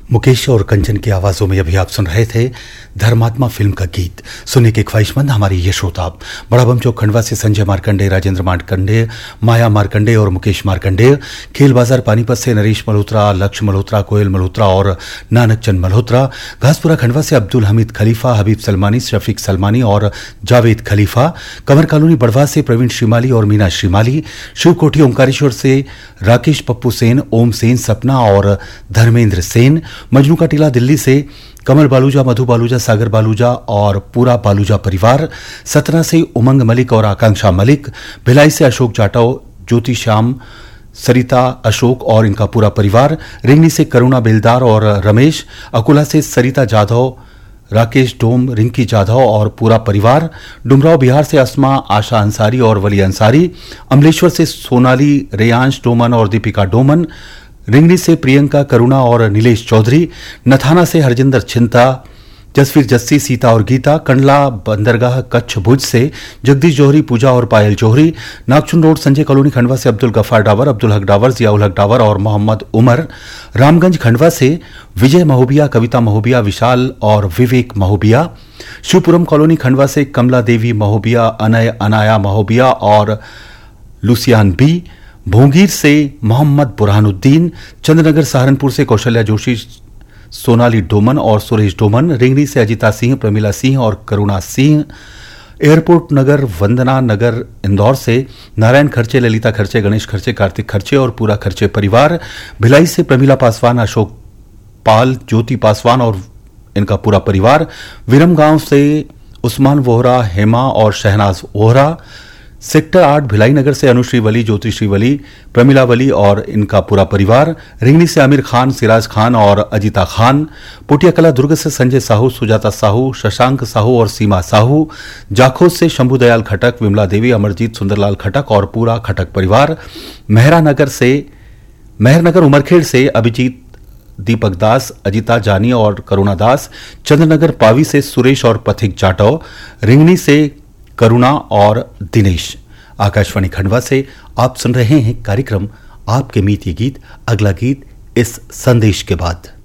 मुकेश और कंचन की आवाजों में अभी आप सुन रहे थे धर्मात्मा फिल्म का गीत। सुनने के ख्वाहिशमंद हमारी ये श्रोता बड़ा बमचौक खंडवा से संजय मार्कंडेय, राजेंद्र मार्कंडेय, माया मार्कंडेय और मुकेश मार्कंडेय, खेल बाजार पानीपत से नरेश मल्होत्रा, लक्ष्य मल्होत्रा, कोयल मल्होत्रा और नानक चंद मल्होत्रा, घासपुरा खंडवा से अब्दुल हमीद खलीफा, हबीब सलमानी, शफीक सलमानी और जावेद खलीफा, कंवर कॉलोनी बड़वा से प्रवीण श्रीमाली और मीना श्रीमाली, शिवकोठी ओंकारेश्वर से राकेश पप्पू सेन, ओम सेन, सपना और धर्मेंद्र सेन, मजनू का टीला दिल्ली से कमल बालूजा, मधु बालूजा, सागर बालूजा और पूरा बालूजा परिवार, सतना से उमंग मलिक और आकांक्षा मलिक, भिलाई से अशोक जाटव, ज्योति श्याम, सरिता अशोक और इनका पूरा परिवार, रिंगनी से करुणा बेलदार और रमेश, अकोला से सरिता जाधव, राकेश डोम, रिंकी जाधव और पूरा परिवार, डुमराव बिहार से अस्मा, आशा अंसारी और वली अंसारी, अमलेश्वर से सोनाली, रेयांश डोमन और दीपिका डोमन, रिंगनी से प्रियंका, करुणा और नीलेश चौधरी, नथाना से हरजिंदर छिंता, जसवीर जस्सी, सीता और गीता, कंडला बंदरगाह कच्छ भुज से जगदीश जौहरी, पूजा और पायल जौहरी, नागचुन रोड संजय कॉलोनी खंडवा से अब्दुल गफ्फार डावर, अब्दुल हक डावर, जियाउल हक डावर और मोहम्मद उमर, रामगंज खंडवा से विजय महोबिया, कविता महोबिया, विशाल और विवेक महोबिया, शिवपुरम कॉलोनी खंडवा से कमला देवी महोबिया, अनय अनाया महोबिया और लुसियान बी, भोंगीर से मोहम्मद बुरहानुद्दीन, चंद्रनगर सहारनपुर से कौशल्या जोशी, सोनाली डोमन और सुरेश डोमन, रिंगनी से अजिता सिंह, प्रमिला सिंह और करुणा सिंह, एयरपोर्ट नगर, वंदना नगर इंदौर से नारायण खर्चे, ललिता खर्चे, गणेश खर्चे, कार्तिक खर्चे और पूरा खर्चे परिवार, भिलाई से प्रमिला पासवान, अशोक पाल, ज्योति पासवान और इनका पूरा परिवार, विरम गांव से उस्मान वोहरा, हेमा और शहनाज वोहरा, सेक्टर 8 भिलाई नगर से अनुश्री वली, ज्योति श्री वली, प्रमिला वली और इनका पूरा परिवार, रिंगनी से आमिर खान, सिराज खान और अजिता खान, पोटियाकला दुर्ग से संजय साहू, सुजाता साहू, शशांक साहू और सीमा साहू, जाखोद से शंभू दयाल खटक, विमला देवी, अमरजीत सुंदरलाल खटक और पूरा खटक परिवार, मेहरनगर उमरखेड़ से अभिजीत, दीपक दास, अजिता जानी और करुणा दास, चंद्रनगर पावी से सुरेश और पथिक जाटव, रिंगनी से करुणा और दिनेश। आकाशवाणी खंडवा से आप सुन रहे हैं कार्यक्रम आपके मीत ये गीत। अगला गीत इस संदेश के बाद।